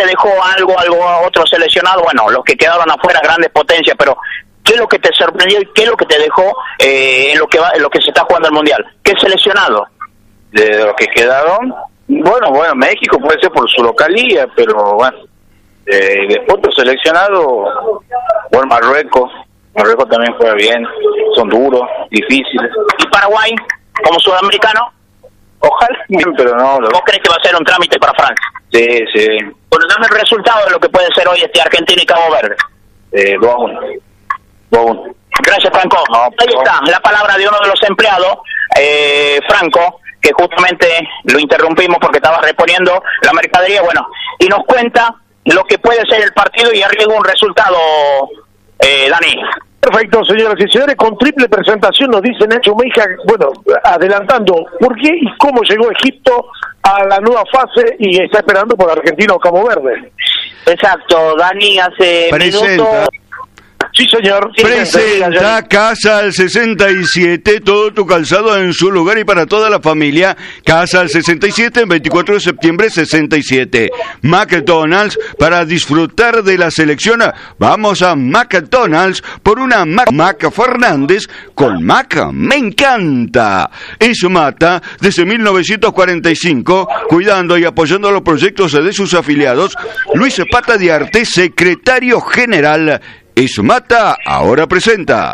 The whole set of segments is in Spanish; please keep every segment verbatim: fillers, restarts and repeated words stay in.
dejó algo, algo a otro seleccionado? Bueno, los que quedaron afuera, grandes potencias, pero ¿qué es lo que te sorprendió y qué es lo que te dejó eh, en lo que va, en lo que se está jugando el Mundial? ¿Qué seleccionado? De los que quedaron, bueno, bueno, México puede ser por su localía, pero bueno, eh, después otro seleccionado, bueno, Marruecos, Marruecos también juega bien, son duros, difíciles. ¿Y Paraguay, como sudamericano? Ojalá bien, pero no. Lo... ¿Vos crees que va a ser un trámite para Francia? Sí, sí. Bueno, dame el resultado de lo que puede ser hoy este Argentina y Cabo Verde. Eh, dos a uno. dos a uno. Gracias, Franco. No, Ahí no. está, la palabra de uno de los empleados, eh, Franco, que justamente lo interrumpimos porque estaba reponiendo la mercadería, bueno, y nos cuenta lo que puede ser el partido y arriesga un resultado, eh, Dani. Perfecto, señoras y señores, con triple presentación nos dice Nacho Meija, bueno, adelantando por qué y cómo llegó Egipto a la nueva fase y está esperando por Argentina o Cabo Verde. Exacto, Dani hace Presenta. minutos... Sí, señor. Presenta Casa al sesenta y siete, todo tu calzado en su lugar y para toda la familia. Casa al sesenta y siete, en veinticuatro de septiembre sesenta y siete. McDonald's, para disfrutar de la selección, vamos a McDonald's por una Mac, Mac Fernández con Mac. Me encanta. Es Mata, desde mil novecientos cuarenta y cinco, cuidando y apoyando los proyectos de sus afiliados. Luis Pata de Arte, secretario general. Ismata ahora presenta.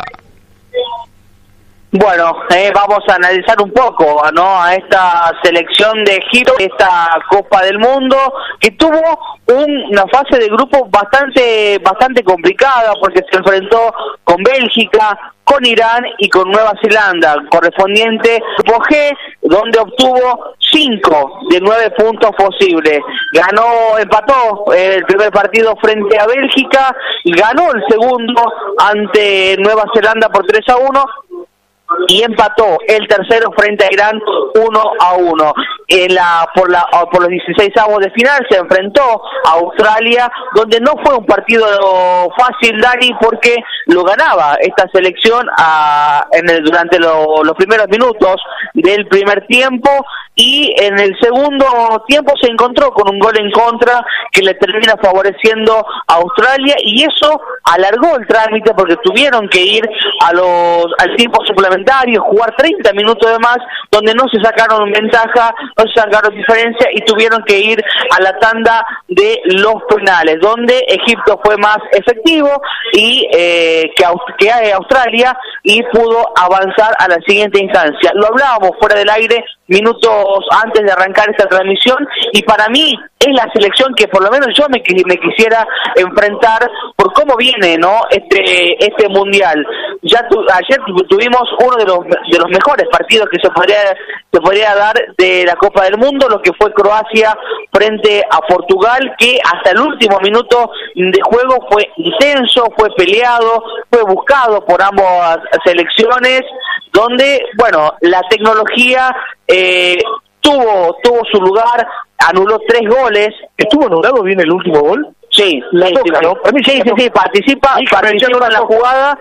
Bueno, eh, vamos a analizar un poco, ¿no?, a esta selección de Egipto, esta Copa del Mundo, que tuvo un, una fase de grupo bastante bastante complicada, porque se enfrentó con Bélgica, con Irán y con Nueva Zelanda, correspondiente grupo G, donde obtuvo cinco de nueve puntos posibles. Ganó, empató el primer partido frente a Bélgica, y ganó el segundo ante Nueva Zelanda por tres a uno, y empató el tercero frente a Irán uno a uno. En la, por, la, por los dieciseisavos de final se enfrentó a Australia, donde no fue un partido fácil, Dani, porque lo ganaba esta selección a, en el, durante lo, los primeros minutos del primer tiempo, y en el segundo tiempo se encontró con un gol en contra que le termina favoreciendo a Australia, y eso alargó el trámite porque tuvieron que ir a los al tiempo suplementario, jugar treinta minutos de más, donde no se sacaron ventaja, no se sacaron diferencia, y tuvieron que ir a la tanda de los penales, donde Egipto fue más efectivo y eh, que, que Australia, y pudo avanzar a la siguiente instancia. Lo hablábamos fuera del aire minutos antes de arrancar esta transmisión, y para mí es la selección que por lo menos yo me, me quisiera enfrentar por cómo viene, ¿no?, este este mundial. Ya tu, ayer tuvimos uno de los de los mejores partidos que se podría se podría dar de la Copa del Mundo, lo que fue Croacia frente a Portugal, que hasta el último minuto de juego fue intenso, fue peleado, fue buscado por ambas selecciones, donde, bueno, la tecnología eh, tuvo tuvo su lugar, anuló tres goles. ¿Estuvo anulado bien el último gol? Sí, la sí, toca, sí, ¿no? sí, sí, sí, participa, participa en la jugada,